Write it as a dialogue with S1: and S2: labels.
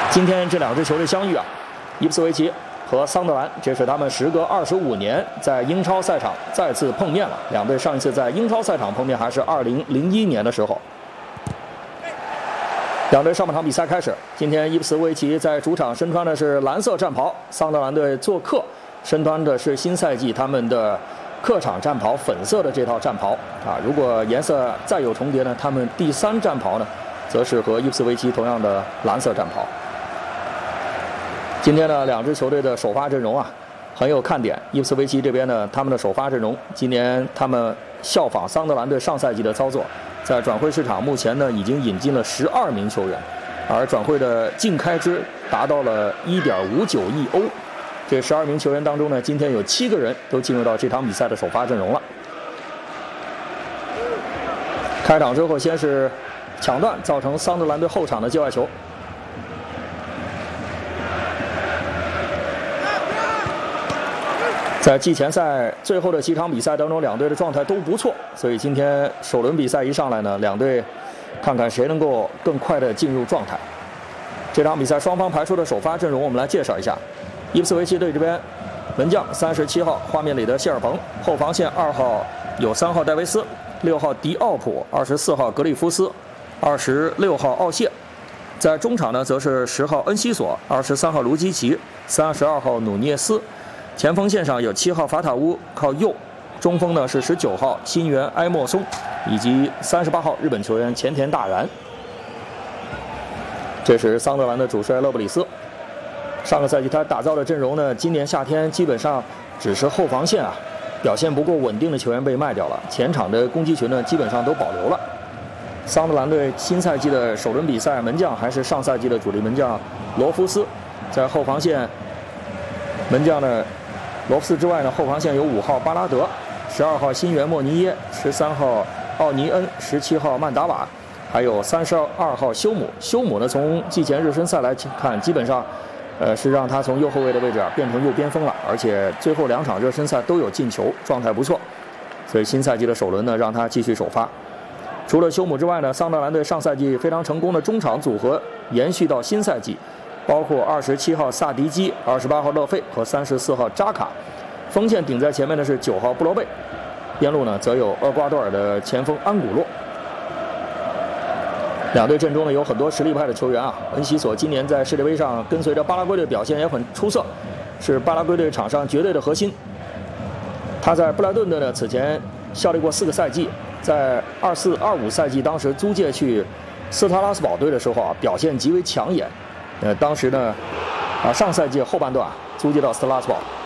S1: 今天这两支球队相遇啊，伊普斯维奇和桑德兰，这是他们时隔25年在英超赛场再次碰面了。两队上一次在英超赛场碰面还是2001年的时候。两队上半场比赛开始，今天伊普斯维奇在主场身穿的是蓝色战袍，桑德兰队做客身穿的是新赛季他们的客场战袍粉色的这套战袍啊。如果颜色再有重叠呢，他们第3战袍呢，则是和伊普斯维奇同样的蓝色战袍。今天呢，两支球队的首发阵容啊，很有看点。伊普斯维奇这边呢，他们的首发阵容，今年他们效仿桑德兰队上赛季的操作，在转会市场目前呢已经引进了12名球员，而转会的净开支达到了1.59亿欧。这12名球员当中呢，今天有7个人都进入到这场比赛的首发阵容了。开场之后，先是抢断，造成桑德兰队后场的界外球。在季前赛最后的几场比赛当中，两队的状态都不错，所以今天首轮比赛一上来呢，两队看看谁能够更快的进入状态。这场比赛双方排出的首发阵容，我们来介绍一下。伊普斯维奇队这边，门将37号画面里的谢尔彭，后防线2号有3号戴维斯，6号迪奥普，24号格里夫斯，26号奥谢。在中场呢，则是10号恩西索，23号卢基奇，32号努涅斯。前锋线上有7号法塔乌靠右，中锋呢是19号新援埃莫松，以及38号日本球员前田大然。这是桑德兰的主帅勒布里斯。上个赛季他打造的阵容呢，今年夏天基本上只是后防线啊表现不够稳定的球员被卖掉了，前场的攻击群呢基本上都保留了。桑德兰队新赛季的首轮比赛门将还是上赛季的主力门将罗夫斯，在后防线门将呢罗夫斯之外呢，后防线有5号巴拉德，12号新援莫尼耶，13号奥尼恩，17号曼达瓦，还有32号休姆。休姆呢，从季前热身赛来看，基本上，是让他从右后卫的位置变成右边锋了，而且最后2场热身赛都有进球，状态不错。所以新赛季的首轮呢，让他继续首发。除了休姆之外呢，桑德兰队上赛季非常成功的中场组合延续到新赛季。包括27号萨迪基、28号勒费和34号扎卡，锋线顶在前面的是9号布罗贝，边路呢则有厄瓜多尔的前锋安古洛。两队阵中呢有很多实力派的球员啊，恩西索今年在世界杯上跟随着巴拉圭队表现也很出色，是巴拉圭队场上绝对的核心。他在布莱顿队呢此前效力过4个赛季，在24-25赛季当时租借去斯特拉斯堡队的时候啊，表现极为抢眼。当时呢，上赛季后半段租借到斯特拉斯堡，